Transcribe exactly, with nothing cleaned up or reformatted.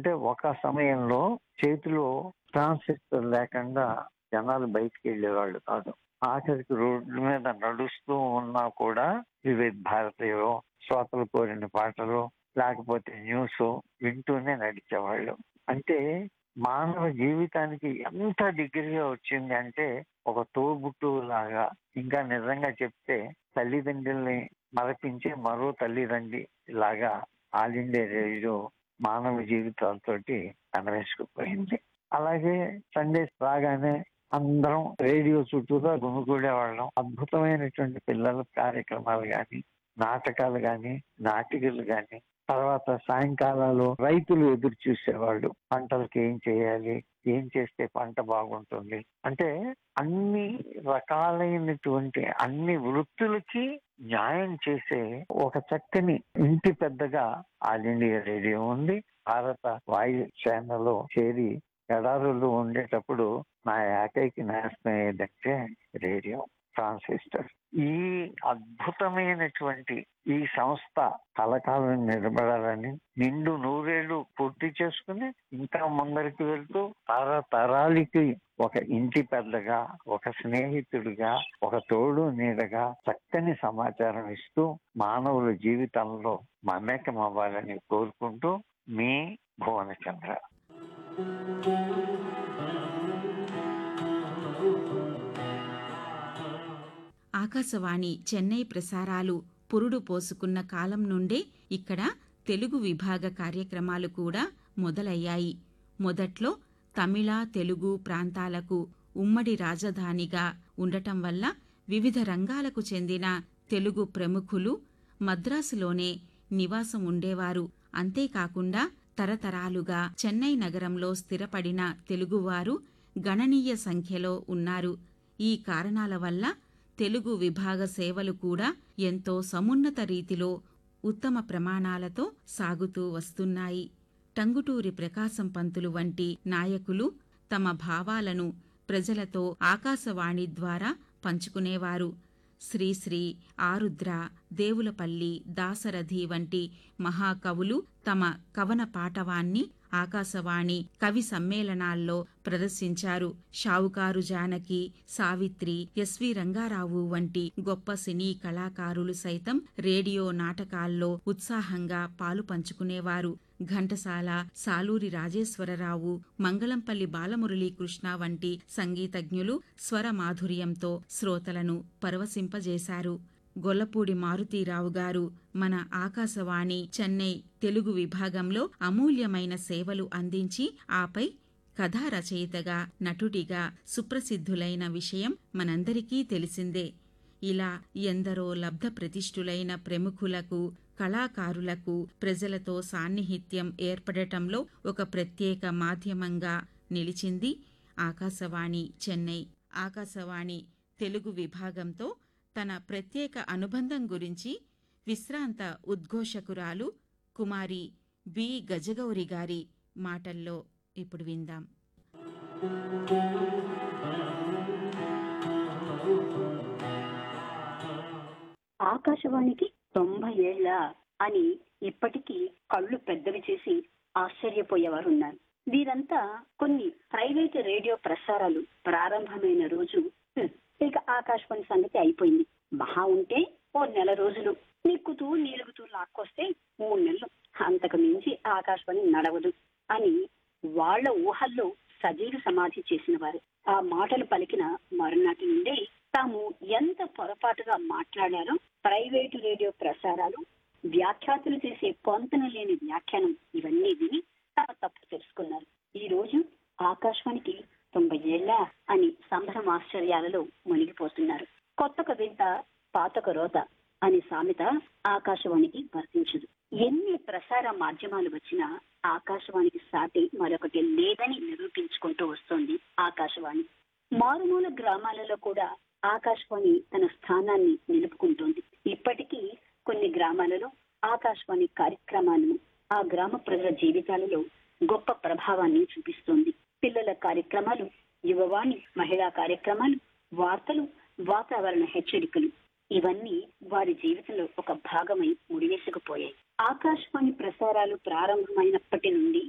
అంటే ఒక సమయంలో చేతిలో ట్రాన్సిస్టర్ లేకుండా జనాలు బయటికి వెళ్ళేవాళ్ళు కాదు. ఆఖరికి రోడ్ల మీద నడుస్తూ ఉన్నా కూడా వివిధ భారతీయులు, శ్రోతలు కోరిన పాటలు, లేకపోతే న్యూస్ వింటూనే నడిచేవాళ్ళు. అంటే మానవ జీవితానికి ఎంత దగ్గరగా వచ్చింది అంటే ఒక తోబుట్టువు లాగా, ఇంకా నిజంగా చెప్తే తల్లిదండ్రుల్ని మరపించే మరో తల్లిదండ్రి లాగా ఆల్ ఇండియా రేడియో మానవ జీవితాలతోటి అన్వేషిపోయింది. అలాగే సండేస్ రాగానే అందరం రేడియో చుట్టూగా గుమిగూడేవాళ్ళం. అద్భుతమైనటువంటి పిల్లల కార్యక్రమాలు కానీ, నాటకాలు కానీ, నాటికలు కానీ, తర్వాత సాయంకాలాలు రైతులు ఎదురు చూసేవాళ్ళు. పంటలకి ఏం చేయాలి, ఏం చేస్తే పంట బాగుంటుంది అంటే అన్ని రకాలైనటువంటి అన్ని వృత్తులకి న్యాయం చేసే ఒక చక్కని ఇంటి పెద్దగా ఆల్ ఇండియా రేడియో ఉంది. భారత వాయు సేనలో చేరి ఎడారులు ఉండేటప్పుడు నా ఏకైక నేస్తం ఏదంటే రేడియో ట్రాన్సిస్టర్. ఈ అద్భుతమైనటువంటి ఈ సంస్థ కలకాలం నిలబడాలని, నిండు నూరేళ్లు పూర్తి చేసుకుని ఇంకా ముందరికి వెళ్తూ తరతరాలకి ఒక ఇంటి పెద్దగా, ఒక స్నేహితుడిగా, ఒక తోడు నీడగా చక్కని సమాచారం ఇస్తూ మానవుల జీవితంలో మమేకం అవ్వాలని కోరుకుంటూ మీ భువనచంద్ర. ఆకాశవాణి చెన్నై ప్రసారాలు పురుడు పోసుకున్న కాలం నుండే ఇక్కడ తెలుగు విభాగ కార్యక్రమాలు కూడా మొదలయ్యాయి. మొదట్లో తమిళ, తెలుగు ప్రాంతాలకు ఉమ్మడి రాజధానిగా ఉండటం వల్ల వివిధ రంగాలకు చెందిన తెలుగు ప్రముఖులు మద్రాసులోనే నివాసం ఉండేవారు. అంతేకాకుండా తరతరాలుగా చెన్నై నగరంలో స్థిరపడిన తెలుగువారు గణనీయ సంఖ్యలో ఉన్నారు. ఈ కారణాల వల్ల తెలుగు విభాగ సేవలు కూడా ఎంతో సమున్నత రీతిలో ఉత్తమ ప్రమాణాలతో సాగుతూ వస్తున్నాయి. టంగుటూరి ప్రకాశం పంతులు వంటి నాయకులు తమ భావాలను ప్రజలతో ఆకాశవాణి ద్వారా పంచుకునేవారు. శ్రీశ్రీ, ఆరుద్ర, దేవులపల్లి, దాశరథి వంటి మహాకవులు తమ కవన పాటవాన్ని ఆకాశవాణి కవి సమ్మేళనాల్లో ప్రదర్శించారు. షావుకారు జానకి, సావిత్రి, ఎస్వి రంగారావు వంటి గొప్ప సినీ కళాకారులు సైతం రేడియో నాటకాల్లో ఉత్సాహంగా పాలు పంచుకునేవారు. ఘంటసాల, సాలూరి రాజేశ్వరరావు, మంగళంపల్లి బాలమురళీకృష్ణ వంటి సంగీతజ్ఞులు స్వర మాధుర్యంతో శ్రోతలను పరవశింపజేశారు. గొల్లపూడి మారుతీరావు గారు మన ఆకాశవాణి చెన్నై తెలుగు విభాగంలో అమూల్యమైన సేవలు అందించి ఆపై కథా రచయితగా, నటుడిగా సుప్రసిద్ధులైన విషయం మనందరికీ తెలిసిందే. ఇలా ఎందరో లబ్ధ ప్రతిష్ఠులైన ప్రముఖులకు, కళాకారులకు ప్రజలతో సాన్నిహిత్యం ఏర్పడటంలో ఒక ప్రత్యేక మాధ్యమంగా నిలిచింది ఆకాశవాణి చెన్నై. ఆకాశవాణి తెలుగు విభాగంతో తన ప్రత్యేక అనుబంధం గురించి విశ్రాంత ఉద్ఘోషకురాలు కుమారి బి గజగౌరి గారి మాటల్లో ఇప్పుడు విందాం. ఆకాశవాణికి తొంభై ఏళ్ల అని ఇప్పటికీ కళ్ళు పెద్దవి చేసి ఆశ్చర్యపోయేవారు ఉన్నారు. వీరంతా కొన్ని ప్రైవేటు రేడియో ప్రసారాలు ప్రారంభమైన రోజు ఇక ఆకాశవాణి సంగతి అయిపోయింది. మహా ఉంటే ఓ నెల రోజులు నిక్కుతూ నీలుగుతూ లాక్కొస్తే మూడు నెలలు, అంతకు మించి ఆకాశవాణి నడవదు అని వాళ్ల ఊహల్లో సజీవ సమాధి చేసిన వారు. ఆ మాటలు పలికిన మరునాటి నుండే తాము ఎంత పొరపాటుగా మాట్లాడారో ప్రైవేటు రేడియో ప్రసారాలు, వ్యాఖ్యాతులు చేసే పొంతన లేని వ్యాఖ్యానం ఇవన్నీ విని తమ తప్పు తెలుసుకున్నారు. ఈ రోజు ఆకాశవాణికి తొంభై ఏళ్ల అని సంభ్రమ ఆశ్చర్యాలలో మునిగిపోతున్నారు. కొత్తక వింత పాతక రోత అని సామెత ఆకాశవాణికి వర్తించదు. ఎన్ని ప్రసార మాధ్యమాలు వచ్చినా ఆకాశవాణికి సాటి మరొకటి లేదని నిరూపించుకుంటూ వస్తోంది ఆకాశవాణి. మారుమూల గ్రామాలలో కూడా ఆకాశవాణి తన స్థానాన్ని నిలుపుకుంటోంది. ఇప్పటికీ కొన్ని గ్రామాలలో ఆకాశవాణి కార్యక్రమాలు ఆ గ్రామ ప్రజల జీవితాలలో గొప్ప ప్రభావాన్ని చూపిస్తోంది. పిల్లల కార్యక్రమాలు, యువవాణి, మహిళా కార్యక్రమాలు, వార్తలు, వాతావరణ హెచ్చరికలు ఇవన్నీ వారి జీవితంలో ఒక భాగమై ముడివేసుకుపోయాయి. ఆకాశవాణి ప్రసారాలు ప్రారంభమైనప్పటి నుండి